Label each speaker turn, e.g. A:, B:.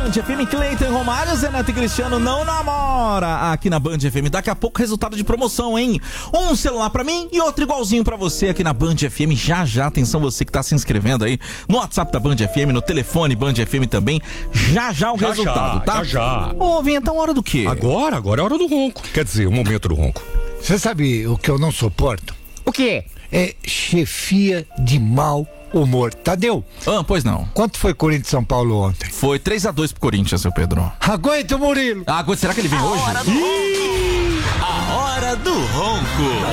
A: Band FM, Cleiton Romário, Zé Neto e Cristiano não namora aqui na Band FM. Daqui a pouco resultado de promoção, hein? Um celular pra mim e outro igualzinho pra você aqui na Band FM. Já, atenção você que tá se inscrevendo aí no WhatsApp da Band FM, no telefone Band FM também. Já o resultado, tá?
B: Já.
A: Ô, Vinhetão, hora do quê?
B: Agora é hora do ronco. Quer dizer, o momento do ronco.
C: Você sabe o que eu não suporto?
D: O quê?
C: É chefia de mau humor. Tadeu,
A: Pois não.
C: quanto foi Corinthians e São Paulo ontem?
A: Foi 3-2 pro Corinthians, seu Pedro.
C: Aguenta o Murilo!
A: Será que ele vem hoje?
E: A hora do ronco.